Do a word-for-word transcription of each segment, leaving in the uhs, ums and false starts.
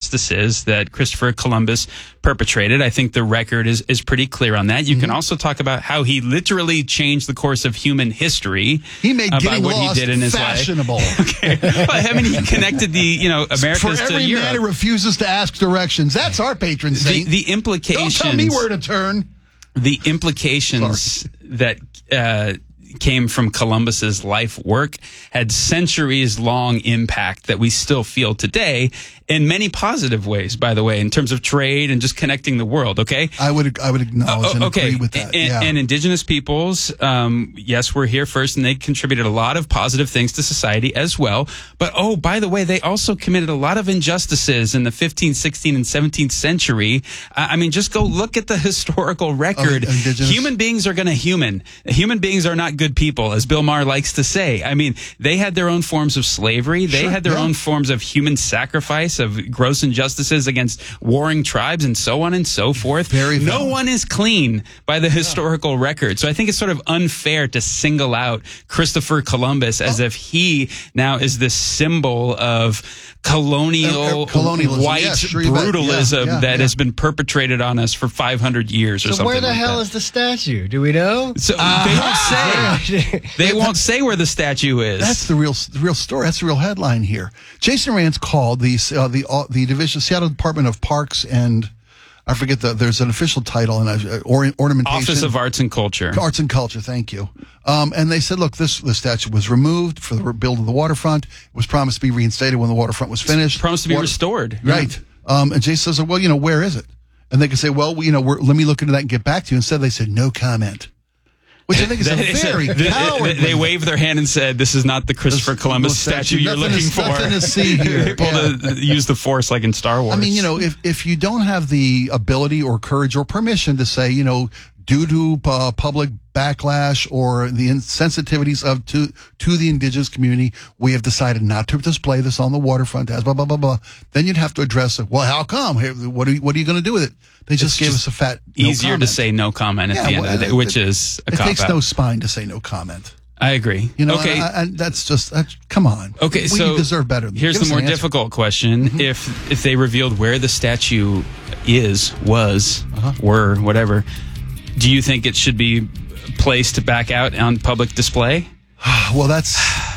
injustices that Christopher Columbus perpetrated. I think the record is, is pretty clear on that. You mm-hmm. can also talk about how he literally changed the course of human history. He made getting what lost he did in his fashionable. Life. Okay. Well, I mean, he connected the, you know, Americas For to every Europe. man who refuses to ask directions. That's our patron saint. The, the implications. Don't tell me where to turn. The implications Sorry. that uh, came from Columbus's life work had centuries-long impact that we still feel today in many positive ways, by the way, in terms of trade and just connecting the world, okay? I would I would acknowledge uh, and okay. agree with that. And, yeah. and indigenous peoples, um, yes, we're here first, and they contributed a lot of positive things to society as well. But, oh, by the way, they also committed a lot of injustices in the fifteenth, sixteenth, and seventeenth century. Uh, I mean, just go look at the historical record. Oh, indigenous. Human beings are going to human. Human beings are not good people, as Bill Maher likes to say. I mean, they had their own forms of slavery. They Sure, had their yeah. own forms of human sacrifice, of gross injustices against warring tribes, and so on and so forth. Very no valid. one is clean by the historical record. So I think it's sort of unfair to single out Christopher Columbus as Oh. if he now is this symbol of colonial, Uh, uh, colonialism. white Yeah, sure you bet. brutalism Yeah, yeah, that yeah. has been perpetrated on us for five hundred years or So something where the like hell that. is the statue? Do we know? So they won't say. They won't say where the statue is. That's the real, the real story. That's the real headline here. Jason Rance called the uh, the uh, the division Seattle Department of Parks and I forget the there's an official title and uh, or, ornamentation. Office of Arts and Culture. Arts and Culture. Thank you. Um, and they said, look, this the statue was removed for the rebuild of the waterfront. It was promised to be reinstated when the waterfront was finished. Promised to be Water- restored. Right. Um, and Jason says, well, you know, where is it? And they can say, well, we, you know, we're, let me look into that and get back to you. Instead, they said no comment. Which I think is a They- very they, cowardly. they waved their hand and said, "This is not the Christopher This- Columbus no statue. statue you're Nothing looking to- for." nothing to see here. People Yeah. to use the Force like in Star Wars. I mean, you know, if, if you don't have the ability or courage or permission to say, you know, due to uh, public backlash or the insensitivities of to to the indigenous community, we have decided not to display this on the waterfront as blah blah blah blah. Then you'd have to address it. Well, how come? Hey, what are you, what are you going to do with it? They just It's gave just us a fat no easier comment. to say no comment at Yeah, the end well, of the day, it- which is a It cop takes out. no spine to say no comment. I agree. You know, okay. and, and that's just that's, come on. Okay, we so deserve better. Than here's Give the us more an answer. difficult question: if if they revealed where the statue is, was, Uh-huh. were, whatever, do you think it should be placed back out on public display? Well, that's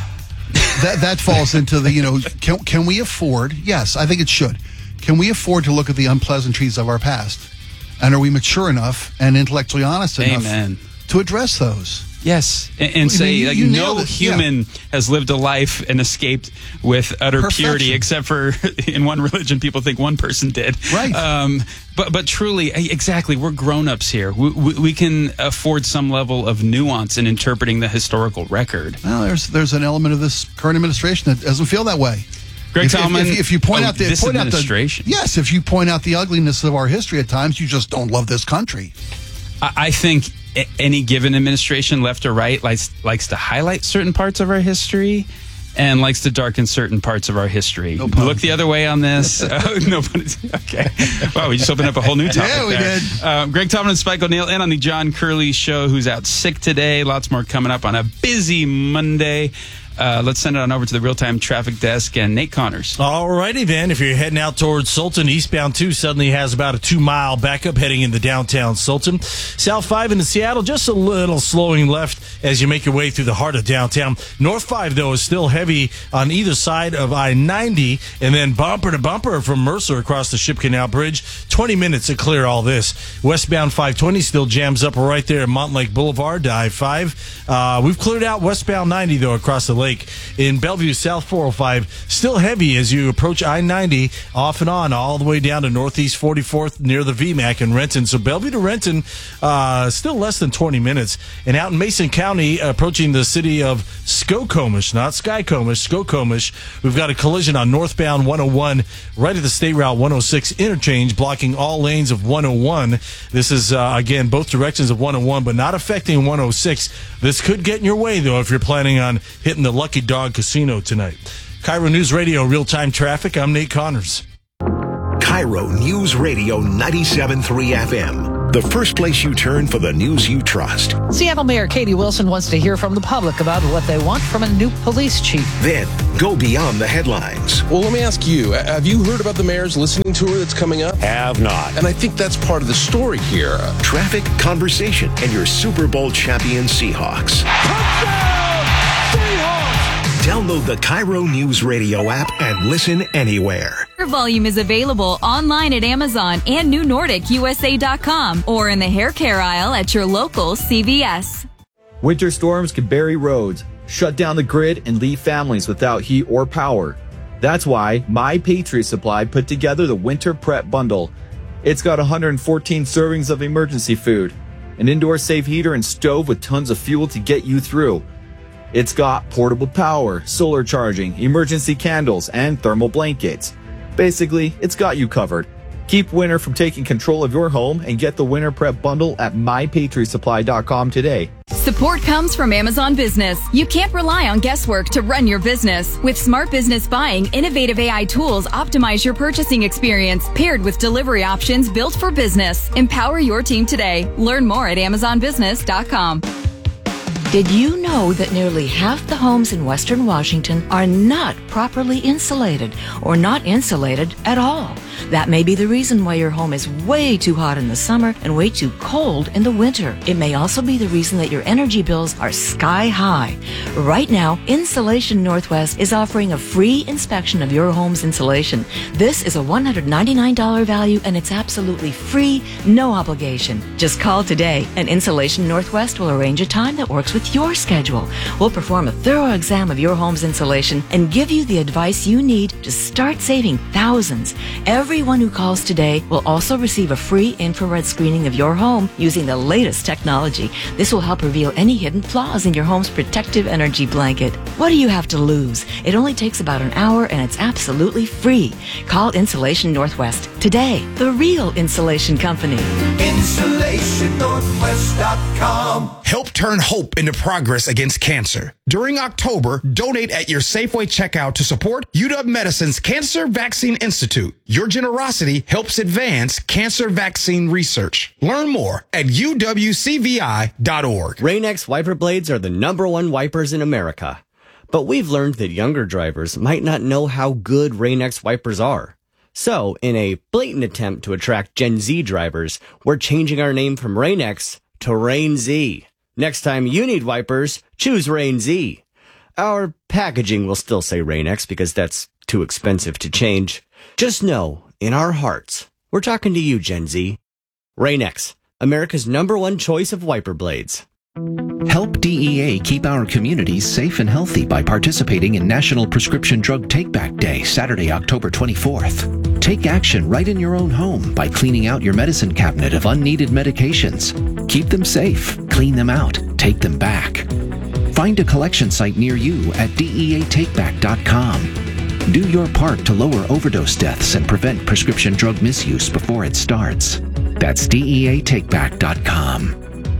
that that falls into the, you know, can can we afford? Yes, I think it should. Can we afford to look at the unpleasantries of our past? And are we mature enough and intellectually honest enough Amen. to address those? Yes, and, and I mean, say you- like you no nailed it. Yeah. human has lived a life and escaped with utter Perfection. purity, except for in one religion, people think one person did. Right. Um, but but truly, exactly, we're grown-ups here. We, we, we can afford some level of nuance in interpreting the historical record. Well, there's there's an element of this current administration that doesn't feel that way. Greg if, if- Tallman, if, if you point oh, out the this point out the administration. yes, if you point out the ugliness of our history at times, you just don't love this country. I, I think a- any given administration, left or right, likes likes to highlight certain parts of our history and likes to darken certain parts of our history. No pun Look the other way on this. uh, no pun. Okay. Wow, we just opened up a whole new topic Yeah, we there. did. Um, Greg Tallman and Spike O'Neill in on the John Curley Show, who's out sick today. Lots more coming up on a busy Monday. Uh, let's send it on over to the real-time traffic desk and Nate Connors. All righty, then. If you're heading out towards Sultan, eastbound two suddenly has about a two-mile backup heading into downtown Sultan. South five into Seattle, just a little slowing left as you make your way through the heart of downtown. North five, though, is still heavy on either side of I ninety, and then bumper to bumper from Mercer across the Ship Canal Bridge. twenty minutes to clear all this. Westbound five twenty still jams up right there at Montlake Boulevard to I five. Uh, we've cleared out westbound ninety, though, across the lake. In Bellevue, South four oh five, still heavy as you approach I ninety, off and on, all the way down to Northeast forty-fourth near the V MAC in Renton. So Bellevue to Renton, uh, still less than twenty minutes. And out in Mason County, approaching the city of Skokomish, not Skykomish, Skokomish, we've got a collision on northbound one oh one, right at the State Route one oh six interchange, blocking all lanes of one oh one. This is, uh, again, both directions of one oh one, but not affecting one oh six. This could get in your way, though, if you're planning on hitting the Lucky Dog Casino tonight. Cairo News Radio, real-time traffic. I'm Nate Connors. Cairo News Radio ninety-seven point three F M. the first place you turn for the news you trust. Seattle Mayor Katie Wilson wants to hear from the public about what they want from a new police chief. Then go beyond the headlines. Well, let me ask you, have you heard about the mayor's listening tour that's coming up? Have not. And I think that's part of the story here. Traffic, conversation, and your Super Bowl champion Seahawks. Touchdown, Seahawks! Download the Cairo News Radio app and listen anywhere. Hair volume is available online at Amazon and new nordic U S A dot com or in the hair care aisle at your local C V S. Winter storms can bury roads, shut down the grid, and leave families without heat or power. That's why My Patriot Supply put together the Winter Prep Bundle. It's got one hundred fourteen servings of emergency food, an indoor safe heater and stove with tons of fuel to get you through. It's got portable power, solar charging, emergency candles, and thermal blankets. Basically, it's got you covered. Keep winter from taking control of your home and get the Winter Prep Bundle at my patriot supply dot com today. Support comes from Amazon Business. You can't rely on guesswork to run your business. With Smart Business Buying, innovative A I tools optimize your purchasing experience, paired with delivery options built for business. Empower your team today. Learn more at amazon business dot com. Did you know that nearly half the homes in Western Washington are not properly insulated or not insulated at all? That may be the reason why your home is way too hot in the summer and way too cold in the winter. It may also be the reason that your energy bills are sky high. Right now, Insulation Northwest is offering a free inspection of your home's insulation. This is a one hundred ninety-nine dollars value and it's absolutely free, no obligation. Just call today and Insulation Northwest will arrange a time that works with your schedule. We'll perform a thorough exam of your home's insulation and give you the advice you need to start saving thousands. Everyone who calls today will also receive a free infrared screening of your home using the latest technology. This will help reveal any hidden flaws in your home's protective energy blanket. What do you have to lose? It only takes about an hour and it's absolutely free. Call Insulation Northwest today, the real insulation company. insulation northwest dot com. Help turn hope into progress against cancer. During October, donate at your Safeway checkout to support U W Medicine's Cancer Vaccine Institute. Your generosity helps advance cancer vaccine research. Learn more at U W C V I dot org. Rain-X wiper blades are the number one wipers in America. But we've learned that younger drivers might not know how good Rain-X wipers are. So, in a blatant attempt to attract Gen Z drivers, we're changing our name from Rain-X to Rain Z. Next time you need wipers, choose Rain Z. Our packaging will still say Rain-X because that's too expensive to change. Just know, in our hearts, we're talking to you, Gen Z. Rain-X, America's number one choice of wiper blades. Help D E A keep our communities safe and healthy by participating in National Prescription Drug Take-Back Day, Saturday, October twenty-fourth. Take action right in your own home by cleaning out your medicine cabinet of unneeded medications. Keep them safe, clean them out, take them back. Find a collection site near you at D E A take back dot com. Do your part to lower overdose deaths and prevent prescription drug misuse before it starts. That's D E A take back dot com.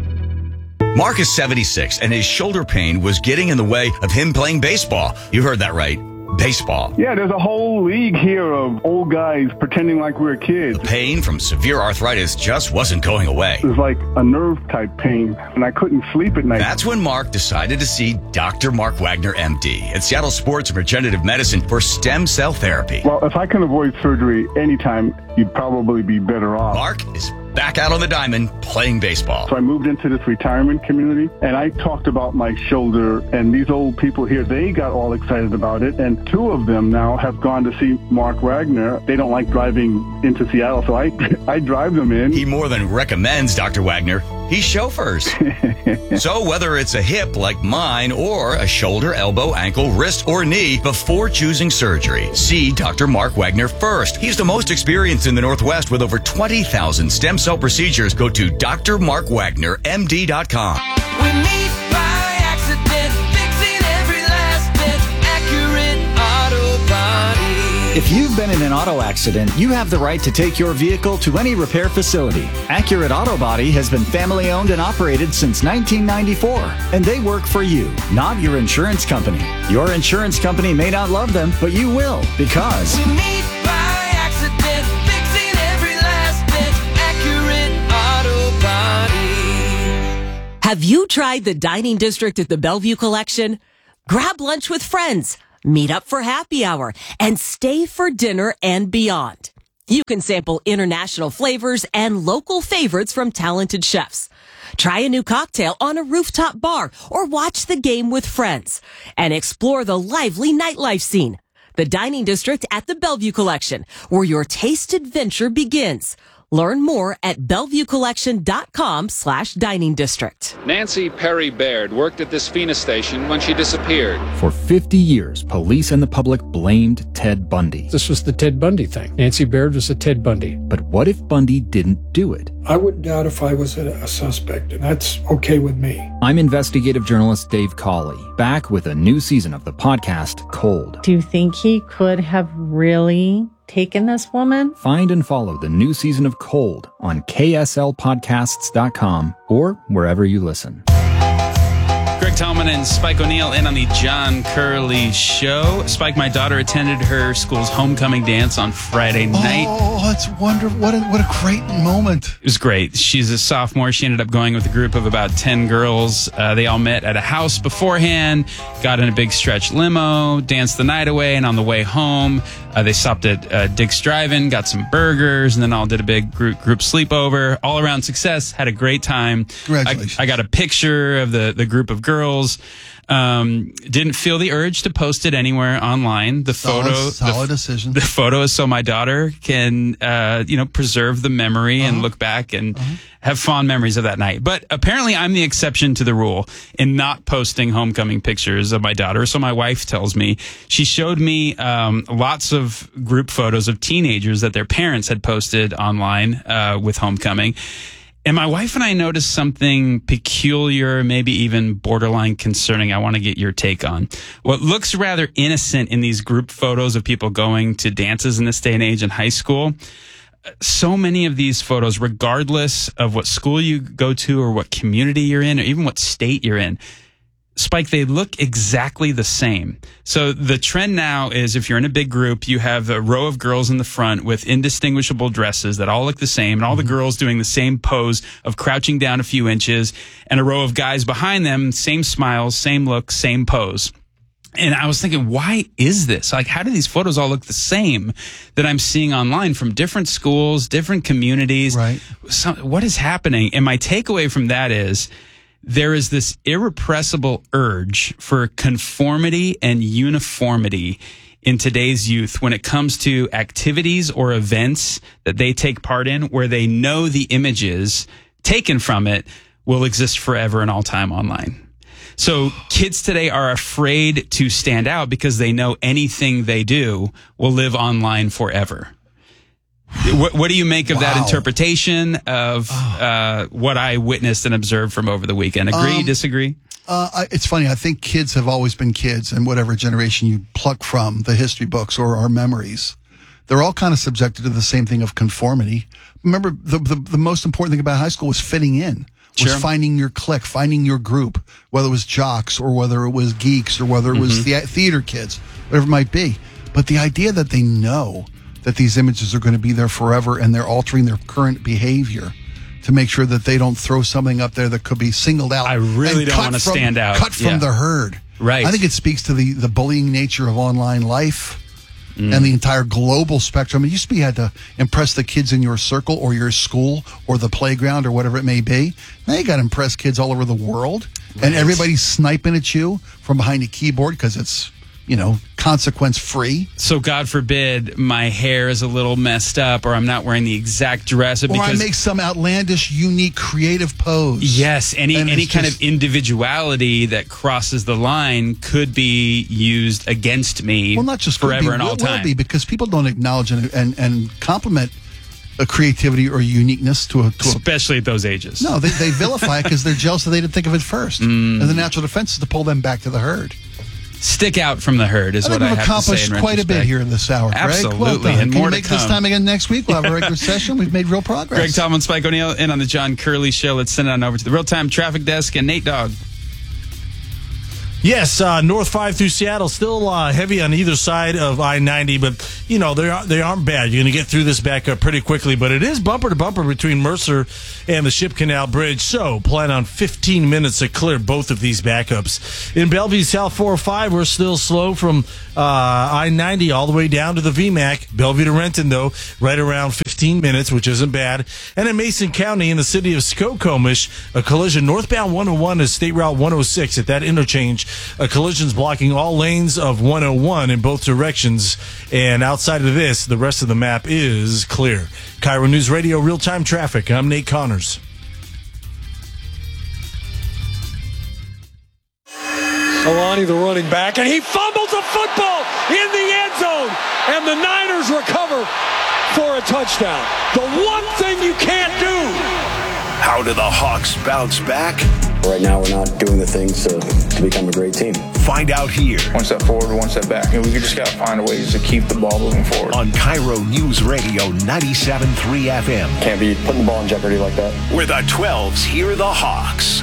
Mark is seventy-six, and his shoulder pain was getting in the way of him playing baseball. You heard that right. Baseball. Yeah, there's a whole league here of old guys pretending like we're kids. The pain from severe arthritis just wasn't going away. It was like a nerve-type pain, and I couldn't sleep at night. That's when Mark decided to see Doctor Mark Wagner, M D, at Seattle Sports and Regenerative Medicine for stem cell therapy. Well, if I can avoid surgery anytime, you'd probably be better off. Mark is back out on the diamond playing baseball. So I moved into this retirement community, and I talked about my shoulder, and these old people here, they got all excited about it, and two of them now have gone to see Mark Wagner. They don't like driving into Seattle, so I, I drive them in. He more than recommends Doctor Wagner. He chauffeurs. So whether it's a hip like mine or a shoulder, elbow, ankle, wrist, or knee, before choosing surgery, see Doctor Mark Wagner first. He's the most experienced in the Northwest with over twenty thousand stem cell procedures. Go to D R Mark Wagner M D dot com. We meet by accident, fixing every last bit, Accurate Auto Body. If you've been in an auto accident, you have the right to take your vehicle to any repair facility. Accurate Auto Body has been family owned and operated since nineteen ninety-four, and they work for you, not your insurance company. Your insurance company may not love them, but you will, because We meet by accident, fixing every last bit, Accurate Auto Have you tried the dining district at the Bellevue Collection? Grab lunch with friends, meet up for happy hour, and stay for dinner and beyond. You can sample international flavors and local favorites from talented chefs. Try a new cocktail on a rooftop bar or watch the game with friends and explore the lively nightlife scene. The Dining District at the Bellevue Collection, where your taste adventure begins. Learn more at bellevuecollection.com slash dining district. Nancy Perry Baird worked at this Phoenix station when she disappeared. For fifty years, police and the public blamed Ted Bundy. This was the Ted Bundy thing. Nancy Baird was a Ted Bundy. But what if Bundy didn't do it? I wouldn't doubt if I was a, a suspect, and that's okay with me. I'm investigative journalist Dave Cawley, back with a new season of the podcast, Cold. Do you think he could have really taken this woman? Find and follow the new season of Cold on K S L podcasts dot com or wherever you listen. Greg Tallman and Spike O'Neill in on the John Curley Show. Spike, my daughter attended her school's homecoming dance on Friday night. Oh, that's wonderful. What a, what a great moment. It was great. She's a sophomore. She ended up going with a group of about ten girls. Uh, they all met at a house beforehand, got in a big stretch limo, danced the night away, and on the way home, uh, they stopped at uh, Dick's Drive-In, got some burgers, and then all did a big group, group sleepover. All around success. Had a great time. Congratulations. I, I got a picture of the, the group of girls. Girls um, didn't feel the urge to post it anywhere online. The solid, photo, solid the, decision. The photo is so my daughter can, uh, you know, preserve the memory uh-huh. and look back and uh-huh. have fond memories of that night. But apparently, I'm the exception to the rule in not posting homecoming pictures of my daughter. So my wife tells me she showed me um, lots of group photos of teenagers that their parents had posted online uh, with homecoming. And my wife and I noticed something peculiar, maybe even borderline concerning. I want to get your take on what looks rather innocent in these group photos of people going to dances in this day and age in high school. So many of these photos, regardless of what school you go to or what community you're in or even what state you're in, Spike, they look exactly the same. So the trend now is if you're in a big group, you have a row of girls in the front with indistinguishable dresses that all look the same, and all the girls doing the same pose of crouching down a few inches, and a row of guys behind them, same smiles, same look, same pose. And I was thinking, why is this? Like, how do these photos all look the same that I'm seeing online from different schools, different communities? Right. So, what is happening? And my takeaway from that is, there is this irrepressible urge for conformity and uniformity in today's youth when it comes to activities or events that they take part in where they know the images taken from it will exist forever and all time online. So kids today are afraid to stand out because they know anything they do will live online forever. What, what do you make of wow. that interpretation of uh, what I witnessed and observed from over the weekend? Agree, um, disagree? Uh, I, it's funny. I think kids have always been kids, and whatever generation you pluck from, the history books or our memories, they're all kind of subjected to the same thing of conformity. Remember, the, the, the most important thing about high school was fitting in, was sure. finding your clique, finding your group, whether it was jocks or whether it was geeks or whether it was mm-hmm. the theater kids, whatever it might be. But the idea that they know that these images are going to be there forever and they're altering their current behavior to make sure that they don't throw something up there that could be singled out. I really don't want to from, stand out. Cut from yeah. the herd. Right. I think it speaks to the, the bullying nature of online life mm. and the entire global spectrum. It used to be you had to impress the kids in your circle or your school or the playground or whatever it may be. Now you got to impress kids all over the world. Right. And everybody's sniping at you from behind a keyboard because it's, you know, consequence free. So God forbid my hair is a little messed up or I'm not wearing the exact dress. Or because, I make some outlandish, unique, creative pose. Yes, any and any kind just, of individuality that crosses the line could be used against me well, not just forever be, and all will, time. Will be because people don't acknowledge and, and, and compliment a creativity or uniqueness to a... To Especially a, at those ages. No, they, they vilify it because they're jealous that they didn't think of it first. Mm. And the natural defense is to pull them back to the herd. Stick out from the herd is I what I have to say. We've accomplished quite a bit here in this hour, Greg. Absolutely, well done. and Can more you make to come. This time again next week. We'll have a regular session. We've made real progress. Greg Tallman, Spike O'Neill, in on the John Curley Show. Let's send it on over to the real-time traffic desk and Nate Dogg. Yes, uh, North five through Seattle, still uh, heavy on either side of I ninety, but, you know, they, are, they aren't bad. You're going to get through this back up pretty quickly, but it is bumper to bumper between Mercer and the Ship Canal Bridge, so plan on fifteen minutes to clear both of these backups. In Bellevue South four oh five, we're still slow from uh, I ninety all the way down to the V MAC. Bellevue to Renton, though, right around fifteen minutes, which isn't bad. And in Mason County, in the city of Skokomish, a collision northbound one oh one is State Route one oh six at that interchange. A collision's blocking all lanes of one oh one in both directions. And outside of this, the rest of the map is clear. Cairo News Radio, real-time traffic. I'm Nate Connors. Alani, the running back, and he fumbles a football in the end zone. And the Niners recover for a touchdown. The one thing you can't do. How do the Hawks bounce back? Right now, we're not doing the things to, to become a great team. Find out here. One step forward, one step back. And we just got to find ways to keep the ball moving forward. On Cairo News Radio ninety-seven point three F M. Can't be putting the ball in jeopardy like that. Where the twelves hear the Hawks.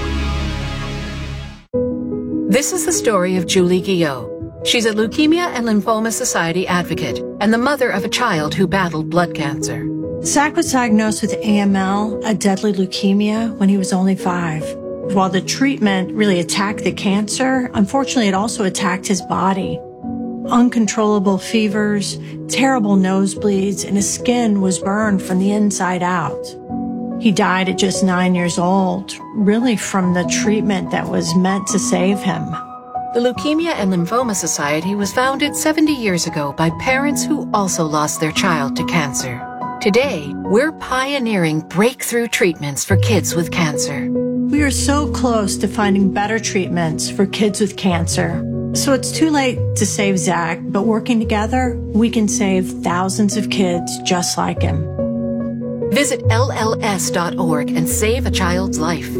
This is the story of Julie Guillot. She's a Leukemia and Lymphoma Society advocate and the mother of a child who battled blood cancer. Zach was diagnosed with A M L, a deadly leukemia, when he was only five. While the treatment really attacked the cancer, unfortunately it also attacked his body. Uncontrollable fevers, terrible nosebleeds, and his skin was burned from the inside out. He died at just nine years old, really from the treatment that was meant to save him. The Leukemia and Lymphoma Society was founded seventy years ago by parents who also lost their child to cancer. Today, we're pioneering breakthrough treatments for kids with cancer. We are so close to finding better treatments for kids with cancer. So it's too late to save Zach, but working together, we can save thousands of kids just like him. Visit L L S dot org and save a child's life.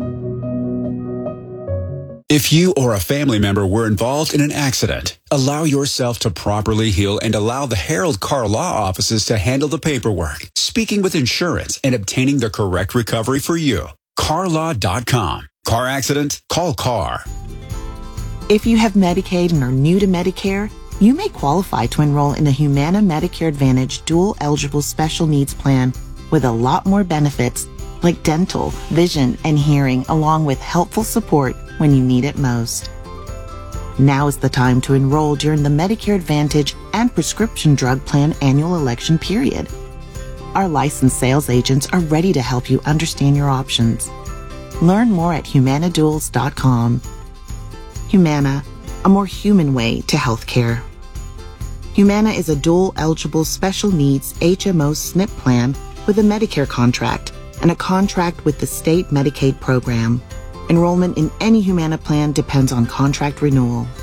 If you or a family member were involved in an accident, allow yourself to properly heal and allow the Harold Carr Law offices to handle the paperwork, speaking with insurance, and obtaining the correct recovery for you. car law dot com. Car accident? Call Carr. If you have Medicaid and are new to Medicare, you may qualify to enroll in the Humana Medicare Advantage Dual Eligible Special Needs Plan with a lot more benefits like dental, vision, and hearing, along with helpful support when you need it most. Now is the time to enroll during the Medicare Advantage and Prescription Drug Plan annual election period. Our licensed sales agents are ready to help you understand your options. Learn more at humana duals dot com. Humana, a more human way to healthcare. Humana is a dual eligible special needs H M O S N P plan with a Medicare contract and a contract with the state Medicaid program. Enrollment in any Humana plan depends on contract renewal.